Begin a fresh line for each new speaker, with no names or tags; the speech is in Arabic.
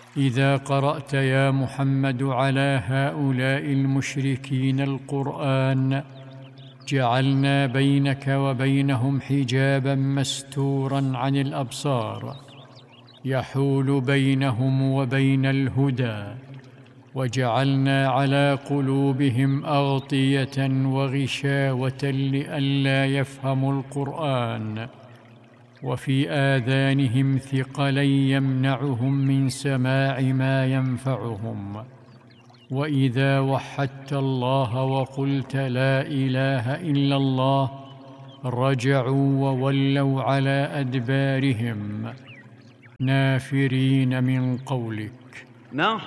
إذا قرأت يا محمد على هؤلاء المشركين القرآن جعلنا بينك وبينهم حجابا مستورا عن الأبصار يحول بينهم وبين الهدى، وجعلنا على قلوبهم أغطية وغشاوة لئلا يفهموا القرآن، وفي آذانهم ثقلا يمنعهم من سماع ما ينفعهم. وإذا وحدت الله وقلت لا إله إلا الله رجعوا وولوا على أدبارهم نافرين من قولك.
نحن